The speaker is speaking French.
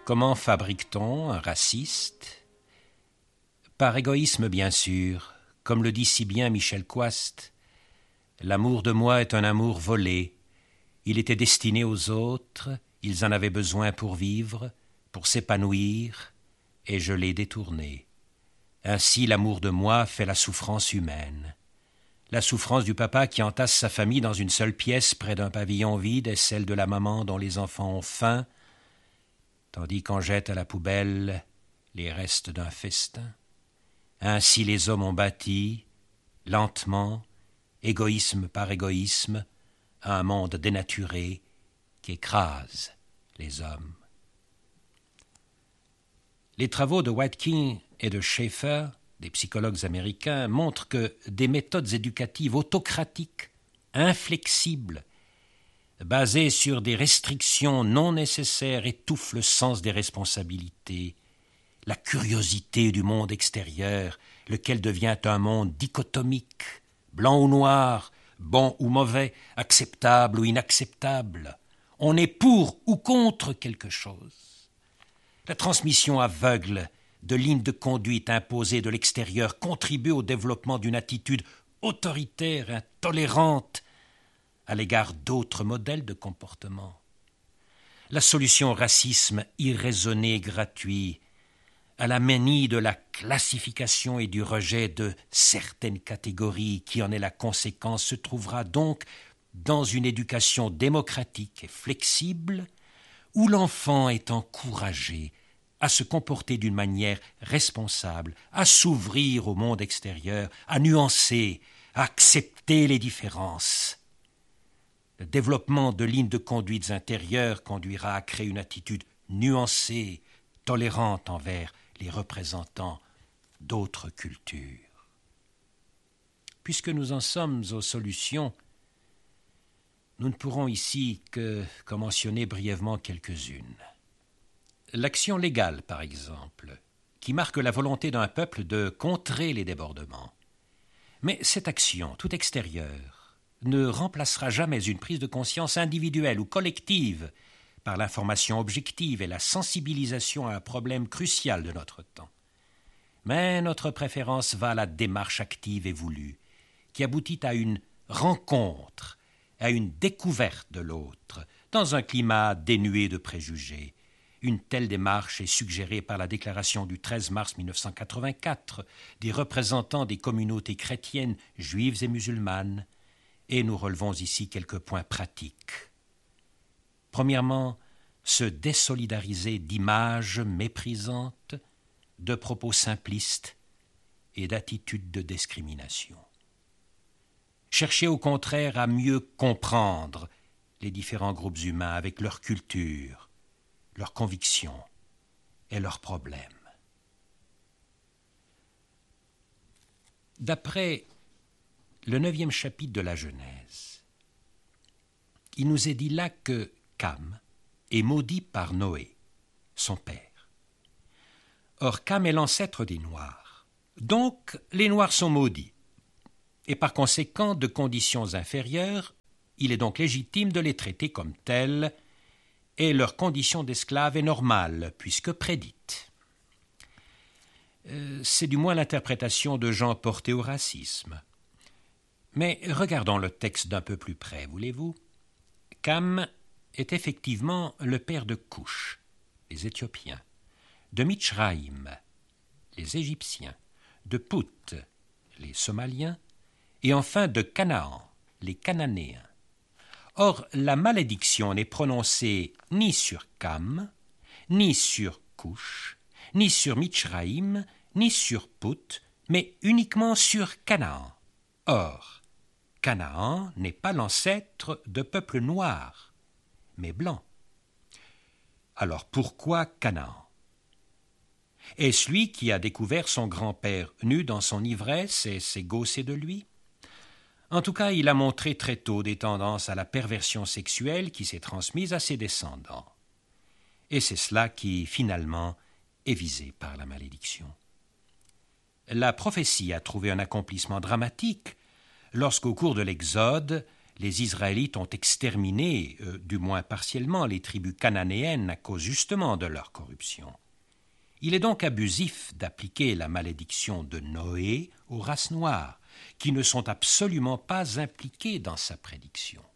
Comment fabrique-t-on un raciste ? Par égoïsme, bien sûr, comme le dit si bien Michel Coist. L'amour de moi est un amour volé. Il était destiné aux autres, ils en avaient besoin pour vivre, pour s'épanouir, et je l'ai détourné. Ainsi, l'amour de moi fait la souffrance humaine. La souffrance du papa qui entasse sa famille dans une seule pièce près d'un pavillon vide est celle de la maman dont les enfants ont faim, tandis qu'on jette à la poubelle les restes d'un festin. Ainsi les hommes ont bâti, lentement, égoïsme par égoïsme, un monde dénaturé qui écrase les hommes. Les travaux de Witkin et de Schaeffer, des psychologues américains, montrent que des méthodes éducatives autocratiques, inflexibles, basées sur des restrictions non nécessaires, étouffent le sens des responsabilités, la curiosité du monde extérieur, lequel devient un monde dichotomique, blanc ou noir, bon ou mauvais, acceptable ou inacceptable. On est pour ou contre quelque chose. La transmission aveugle de lignes de conduite imposées de l'extérieur contribue au développement d'une attitude autoritaire, intolérante à l'égard d'autres modèles de comportement. La solution au racisme irraisonné et gratuit, à la manie de la classification et du rejet de certaines catégories qui en est la conséquence, se trouvera donc dans une éducation démocratique et flexible, où l'enfant est encouragé à se comporter d'une manière responsable, à s'ouvrir au monde extérieur, à nuancer, à accepter les différences. Le développement de lignes de conduite intérieures conduira à créer une attitude nuancée, tolérante envers les représentants d'autres cultures. Puisque nous en sommes aux solutions, nous ne pourrons ici qu'en mentionner brièvement quelques-unes. L'action légale, par exemple, qui marque la volonté d'un peuple de contrer les débordements. Mais cette action, toute extérieure, ne remplacera jamais une prise de conscience individuelle ou collective par l'information objective et la sensibilisation à un problème crucial de notre temps. Mais notre préférence va à la démarche active et voulue, qui aboutit à une rencontre, à une découverte de l'autre, dans un climat dénué de préjugés. Une telle démarche est suggérée par la déclaration du 13 mars 1984 des représentants des communautés chrétiennes, juives et musulmanes, et nous relevons ici quelques points pratiques. Premièrement, se désolidariser d'images méprisantes, de propos simplistes et d'attitudes de discrimination. Chercher au contraire à mieux comprendre les différents groupes humains avec leur culture, leurs convictions et leurs problèmes. D'après le 9e chapitre de la Genèse, il nous est dit là que Cam est maudit par Noé, son père. Or, Cam est l'ancêtre des Noirs. Donc, les Noirs sont maudits. Et par conséquent, de conditions inférieures, il est donc légitime de les traiter comme tels, et leur condition d'esclave est normale, puisque prédite. C'est du moins l'interprétation de gens portés au racisme. Mais regardons le texte d'un peu plus près, voulez-vous ? Cam est effectivement le père de Cush, les Éthiopiens, de Mitzraïm, les Égyptiens, de Put, les Somaliens, et enfin de Canaan, les Cananéens. Or, la malédiction n'est prononcée ni sur Cam, ni sur Cush, ni sur Mitzraïm, ni sur Put, mais uniquement sur Canaan. Or, Canaan n'est pas l'ancêtre de peuples noirs, mais blancs. Alors pourquoi Canaan ? Est-ce lui qui a découvert son grand-père nu dans son ivresse et s'est gaussé de lui ? En tout cas, il a montré très tôt des tendances à la perversion sexuelle qui s'est transmise à ses descendants. Et c'est cela qui, finalement, est visé par la malédiction. La prophétie a trouvé un accomplissement dramatique lorsqu'au cours de l'Exode, les Israélites ont exterminé, du moins partiellement, les tribus cananéennes à cause justement de leur corruption. Il est donc abusif d'appliquer la malédiction de Noé aux races noires, qui ne sont absolument pas impliquées dans sa prédiction.